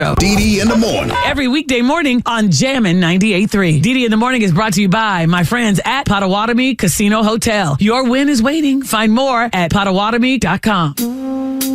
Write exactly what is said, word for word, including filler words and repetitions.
D D in the morning. Every weekday morning on Jammin' ninety-eight point three. D D in the morning is brought to you by my friends at Potawatomi Casino Hotel. Your win is waiting. Find more at potawatomi dot com.